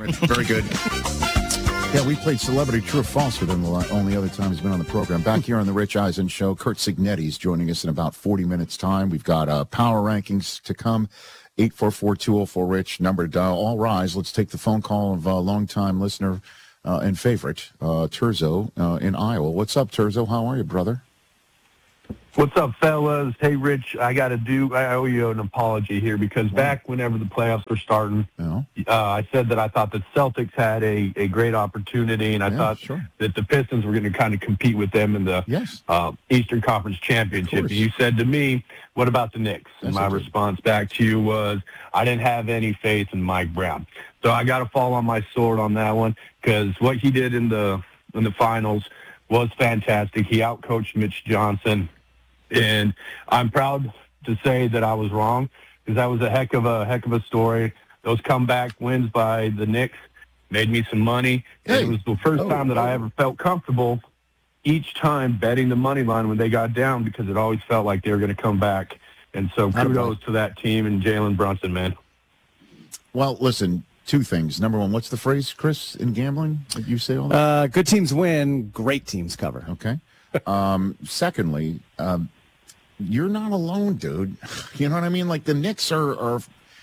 Rich. Very good. Yeah, we played Celebrity True or False with him the only other time he's been on the program. Back here on the Rich Eisen Show, Kurt Signetti's joining us in about 40 minutes' time. We've got power rankings to come. 844-204-RICH, number to dial. All rise. Let's take the phone call of a longtime listener and favorite, Terzo in Iowa. What's up, Terzo? How are you, brother? What's up, fellas? Hey, Rich, I owe you an apology here because back whenever the playoffs were starting, I said that I thought the Celtics had a great opportunity, and I thought that the Pistons were going to kind of compete with them in the Eastern Conference Championship. And you said to me, what about the Knicks? And my response back to you was, I didn't have any faith in Mike Brown. So I got to fall on my sword on that one because what he did in the finals was fantastic. He outcoached Mitch Johnson. And I'm proud to say that I was wrong because that was a heck of a story. Those comeback wins by the Knicks made me some money. And it was the first time that I ever felt comfortable each time betting the money line when they got down because it always felt like they were going to come back. And so kudos to that team and Jalen Brunson, man. Well, listen, two things. Number one, what's the phrase, Chris, in gambling that you say all that? Good teams win, great teams cover. Okay. Secondly, you're not alone, dude. You know what I mean? Like the Knicks are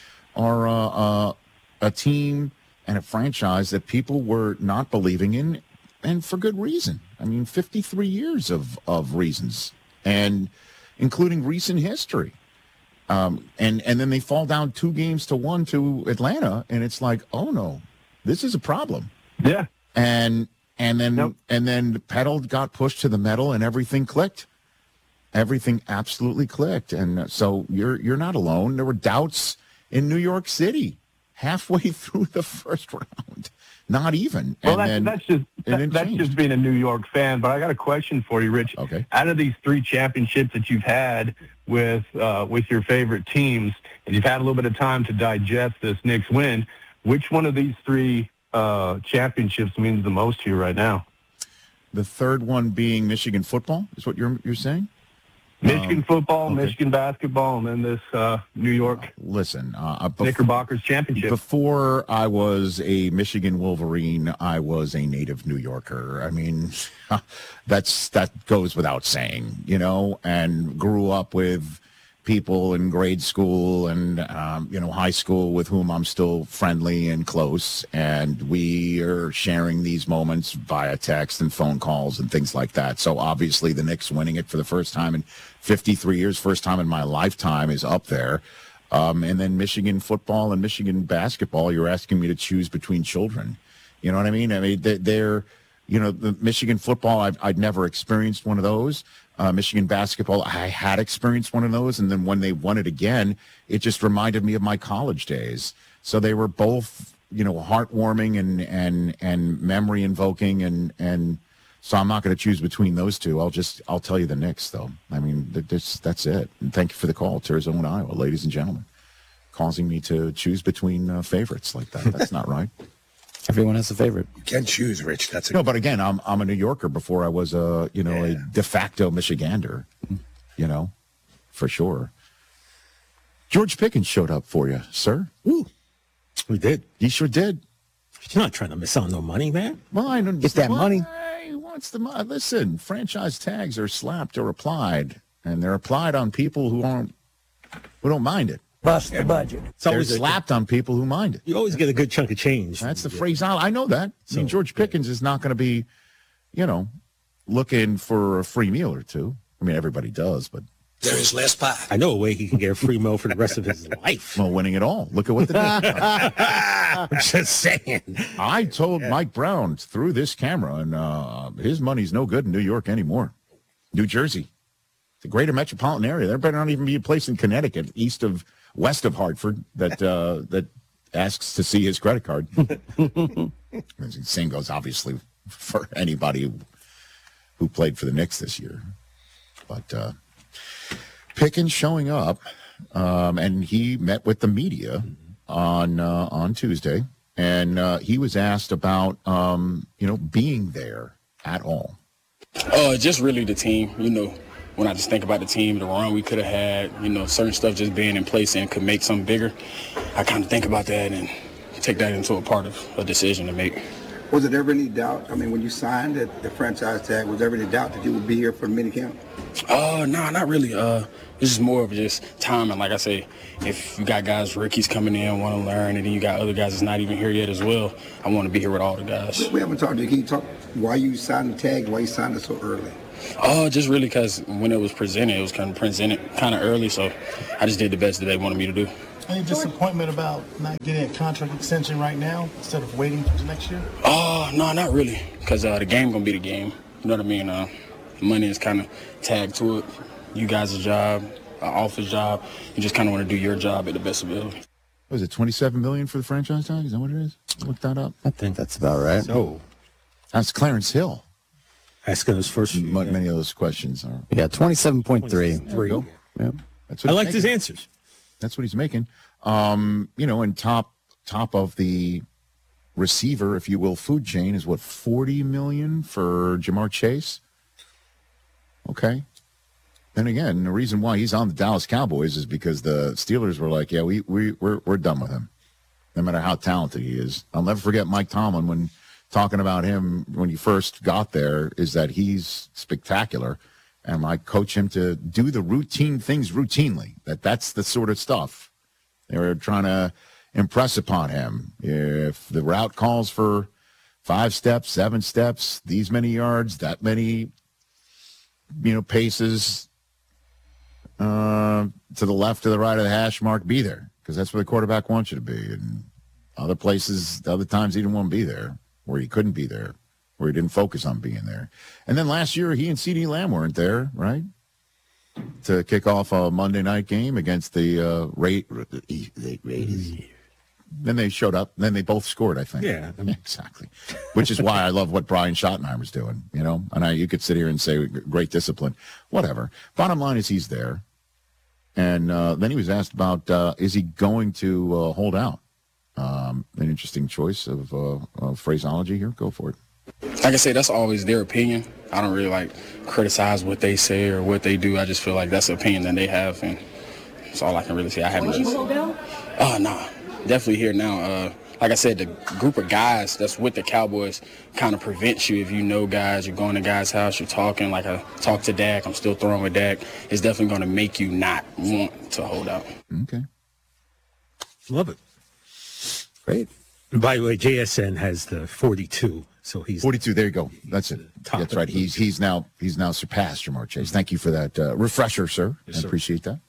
a team and a franchise that people were not believing in, and for good reason. I mean, 53 years of reasons, and including recent history. And then they fall down 2-1 to Atlanta, and it's like, oh no, this is a problem. Yeah. And then the pedal got pushed to the metal, and everything clicked. Everything absolutely clicked, and so you're not alone. There were doubts in New York City halfway through the first round, not even. Well, that's just being a New York fan. But I got a question for you, Rich. Okay. Out of these 3 championships that you've had with your favorite teams, and you've had a little bit of time to digest this Knicks win, which one of these 3 championships means the most to you right now? The third one being Michigan football is what you're saying? Michigan football, Michigan basketball, and then this New York Knickerbockers championship. Before I was a Michigan Wolverine, I was a native New Yorker. I mean, that goes without saying, you know, and grew up with people in grade school and, high school with whom I'm still friendly and close. And we are sharing these moments via text and phone calls and things like that. So obviously the Knicks winning it for the first time in 53 years, first time in my lifetime, is up there. And then Michigan football and Michigan basketball, you're asking me to choose between children. You know what I mean? I mean, they're the Michigan football, I'd never experienced one of those. Michigan basketball, I had experienced one of those, and then when they won it again, it just reminded me of my college days. So they were both, heartwarming and memory invoking, and so I'm not going to choose between those two. I'll tell you the Knicks, though. I mean, that's it. And thank you for the call, Arizona, Iowa, ladies and gentlemen, causing me to choose between favorites like that. That's not right. Everyone has a favorite. You can choose, Rich. No, but again, I'm a New Yorker before I was a de facto Michigander, for sure. George Pickens showed up for you, sir. Ooh, we did. He sure did. You're not trying to miss out on no money, man. Well, I don't get that money. He wants the money. Listen, franchise tags are slapped or applied, and they're applied on people who don't mind it. Bust the budget. They're slapped on people who mind it. You always get a good chunk of change. That's the phrase. I know that. I mean, George Pickens is not going to be, looking for a free meal or two. I mean, everybody does, but there is less pie. I know a way he can get a free meal for the rest of his life. Well, winning it all. Look at what they did. I'm just saying. I told Mike Brown through this camera, and his money's no good in New York anymore. New Jersey, the greater metropolitan area. There better not even be a place in Connecticut, west of Hartford, that asks to see his credit card. Same goes obviously for anybody who played for the Knicks this year. But Pickens showing up, and he met with the media on Tuesday, and he was asked about being there at all. Just really the team, when I just think about the team, the run we could have had, certain stuff just being in place and could make something bigger, I kind of think about that and take that into a part of a decision to make. Was it ever any doubt? I mean, when you signed the franchise tag, was there ever any doubt that you would be here for the minicamp? No, not really. It's just more of just timing. Like I say, if you got guys, rookies coming in, want to learn, and then you got other guys that's not even here yet as well, I want to be here with all the guys. We haven't talked to you. Can you talk why you signed the tag, why you signed it so early? Just really because when it was presented, it was kind of early, so I just did the best that they wanted me to do. Any disappointment about not getting a contract extension right now instead of waiting for next year? No, not really, because the game going to be the game. You know what I mean? Money is kind of tagged to it. You guys' job, office job. You just kind of want to do your job at the best ability. Was it $27 million for the franchise tag? Is that what it is? Look that up. I think that's about right. So That's Clarence Hill. asking us first. Many of those questions are. Yeah, 27.3. Three. Yep. That's what I he's liked his making. answers. That's what he's making. And top of the receiver, if you will, food chain is what, $40 million for Jamar Chase? Okay. Then again, the reason why he's on the Dallas Cowboys is because the Steelers were like, yeah, we're done with him, no matter how talented he is. I'll never forget Mike Tomlin when talking about him when he first got there, is that he's spectacular. And I coach him to do the routine things routinely. That's the sort of stuff they were trying to impress upon him. If the route calls for 5 steps, 7 steps, these many yards, that many, paces to the left, to the right of the hash mark, be there, because that's where the quarterback wants you to be. And other places, other times he didn't want to be there, where he couldn't be there, where he didn't focus on being there. And then last year, he and CeeDee Lamb weren't there, right, to kick off a Monday night game against the Raiders. Then they showed up. Then they both scored, I think. Yeah. Exactly. Which is why I love what Brian Schottenheimer's doing, And you could sit here and say great discipline. Whatever. Bottom line is he's there. And then he was asked about, is he going to hold out? An interesting choice of phraseology here. Go for it. Like I say, that's always their opinion. I don't really criticize what they say or what they do. I just feel like that's the opinion that they have, and that's all I can really say. I haven't. Nah, definitely here now. Like I said, the group of guys that's with the Cowboys kind of prevents you if you know guys. You're going to guys' house, you're talking. Like I talked to Dak, I'm still throwing with Dak. It's definitely going to make you not want to hold out. Okay. Love it. Great. By the way, JSN has the 42, so he's 42. There you go. That's it. Top That's of right. the He's now surpassed Jamar Chase. Thank you for that refresher, sir. Yes, I sir. appreciate that.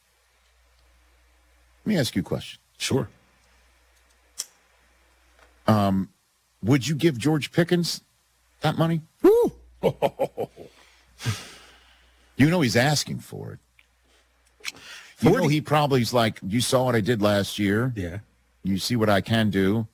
Let me ask you a question. sure. Would you give George Pickens that money? He's asking for it. He probably's like, you saw what I did last year. Yeah. You see what I can do.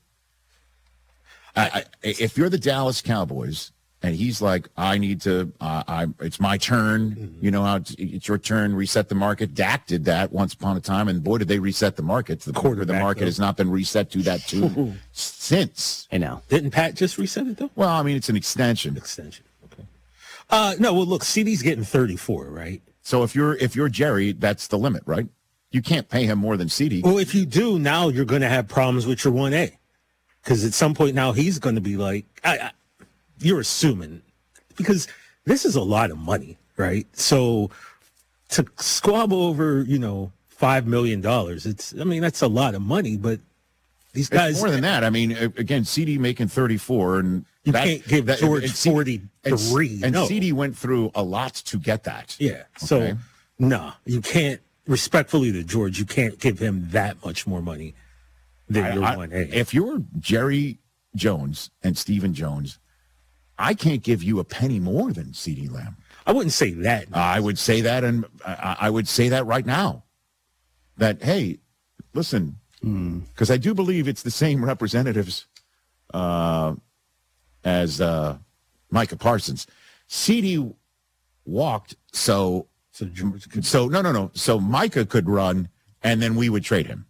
If you're the Dallas Cowboys and he's like, I need to, it's my turn. Mm-hmm. You know how it's your turn. Reset the market. Dak did that once upon a time, and boy, did they reset the market. The Quarterback, market though. has not been reset to that tune since. Hey, now. Didn't Pat just reset it, though? Well, I mean, it's an extension. Extension. Okay. No, well, look, CD's getting 34, right? So if you're Jerry, that's the limit, right? You can't pay him more than CD. Well, if you do, now you're going to have problems with your 1A. Because at some point now he's going to be like, you're assuming, because this is a lot of money, right? So to squabble over, $5 million, that's a lot of money, but these guys. It's more than that. I mean, again, CD making 34, and You can't give George and 43. And no. CD went through a lot to get that. Yeah. So, Okay. no, you can't, respectfully to George, you can't give him that much more money than your 1A. If you're Jerry Jones and Stephen Jones, I can't give you a penny more than CD Lamb. I wouldn't say that. I would say that, and I would say that right now. That, hey, listen, because I do believe it's the same representatives as Micah Parsons. CD walked, so George could. no. So Micah could run, and then we would trade him.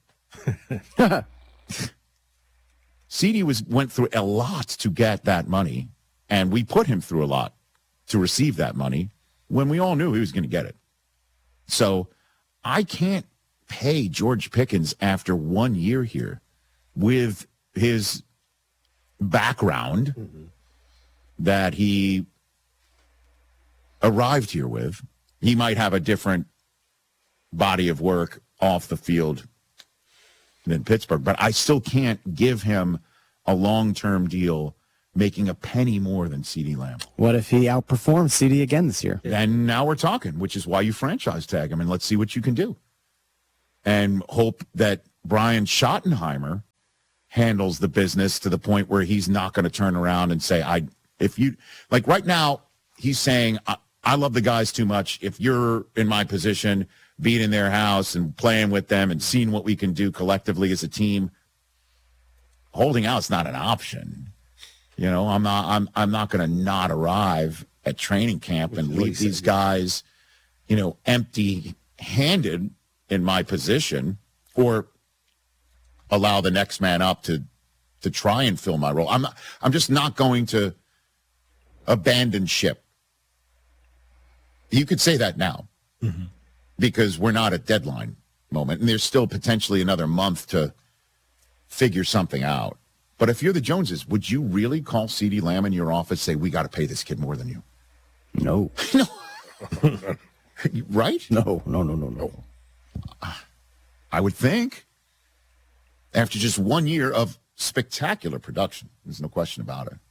CD went through a lot to get that money, and we put him through a lot to receive that money when we all knew he was going to get it. So I can't pay George Pickens after 1 year here with his background that he arrived here with, he might have a different body of work off the field than Pittsburgh. But I still can't give him a long-term deal making a penny more than CeeDee Lamb. What if he outperforms CeeDee again this year? Then now we're talking, which is why you franchise tag him, and let's see what you can do. And hope that Brian Schottenheimer handles the business to the point where he's not going to turn around and say, right now, he's saying, I love the guys too much. If you're in my position, being in their house and playing with them and seeing what we can do collectively as a team, holding out's not an option. I'm not going to not arrive at training camp and leave these guys, empty-handed in my position, or allow the next man up to try and fill my role. I'm just not going to abandon ship. You could say that now because we're not at deadline moment, and there's still potentially another month to figure something out. But if you're the Joneses, would you really call CeeDee Lamb in your office, say, we got to pay this kid more than you? No. No. Right? No. I would think after just 1 year of spectacular production, there's no question about it.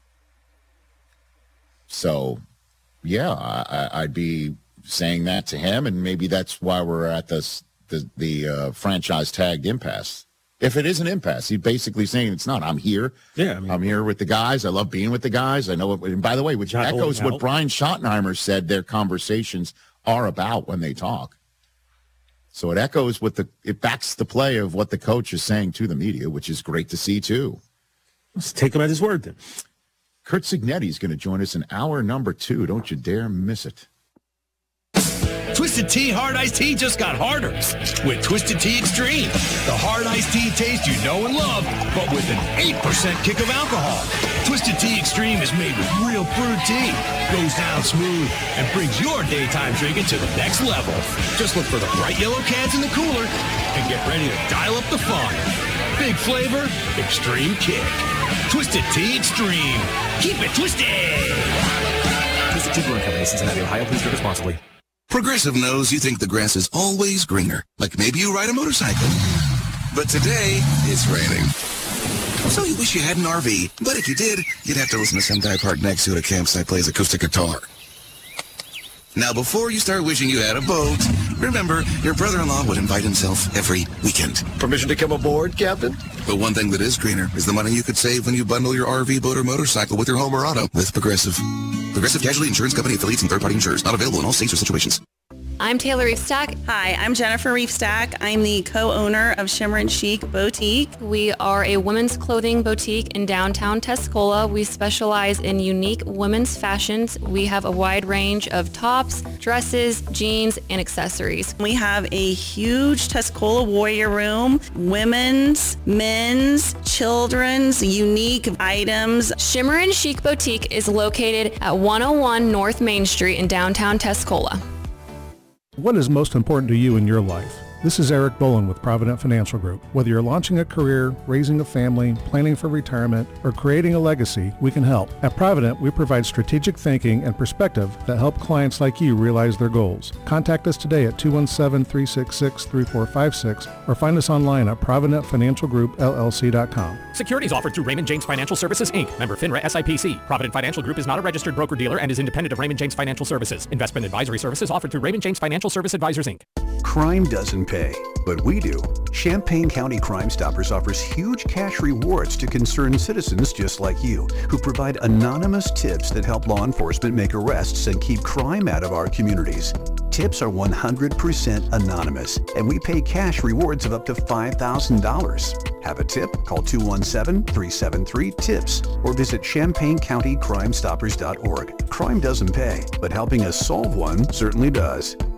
So, yeah, I'd be saying that to him, and maybe that's why we're at the franchise tagged impasse. If it is an impasse, he's basically saying it's not. I'm here. Yeah, I'm here with the guys. I love being with the guys. I know it. And by the way, which echoes what Brian Schottenheimer said their conversations are about when they talk. So it echoes it backs the play of what the coach is saying to the media, which is great to see too. Let's take him at his word then. Kurt Signetti is going to join us in hour number 2. Don't you dare miss it. Twisted Tea Hard Iced Tea just got harder with Twisted Tea Extreme. The hard iced tea taste you know and love, but with an 8% kick of alcohol. Twisted Tea Extreme is made with real brewed tea, goes down smooth, and brings your daytime drinking to the next level. Just look for the bright yellow cans in the cooler and get ready to dial up the fun. Big flavor, extreme kick. Twisted Tea Extreme. Keep it twisted. Twisted Tea Brewing Company, Cincinnati, Ohio. Please drink responsibly. Progressive knows you think the grass is always greener, like maybe you ride a motorcycle. But today, it's raining. So you wish you had an RV, but if you did, you'd have to listen to some guy parked next to it at a campsite plays acoustic guitar. Now, before you start wishing you had a boat, remember, your brother-in-law would invite himself every weekend. Permission to come aboard, Captain? But one thing that is greener is the money you could save when you bundle your RV, boat, or motorcycle with your home or auto with Progressive. Progressive Casualty Insurance Company affiliates and third-party insurers. Not available in all states or situations. I'm Taylor Reefstack. Hi, I'm Jennifer Reefstack. I'm the co-owner of Shimmer & Chic Boutique. We are a women's clothing boutique in downtown Tuscola. We specialize in unique women's fashions. We have a wide range of tops, dresses, jeans, and accessories. We have a huge Tuscola Warrior Room, women's, men's, children's, unique items. Shimmer & Chic Boutique is located at 101 North Main Street in downtown Tuscola. What is most important to you in your life? This is Eric Bolin with Provident Financial Group. Whether you're launching a career, raising a family, planning for retirement, or creating a legacy, we can help. At Provident, we provide strategic thinking and perspective that help clients like you realize their goals. Contact us today at 217-366-3456 or find us online at providentfinancialgroupllc.com. Securities offered through Raymond James Financial Services, Inc., member FINRA SIPC. Provident Financial Group is not a registered broker-dealer and is independent of Raymond James Financial Services. Investment advisory services offered through Raymond James Financial Service Advisors, Inc. Crime doesn't pay, but we do. Champaign County Crime Stoppers offers huge cash rewards to concerned citizens just like you, who provide anonymous tips that help law enforcement make arrests and keep crime out of our communities. Tips are 100% anonymous, and we pay cash rewards of up to $5,000. Have a tip? Call 217-373-TIPS or visit ChampaignCountyCrimeStoppers.org. Crime doesn't pay, but helping us solve one certainly does.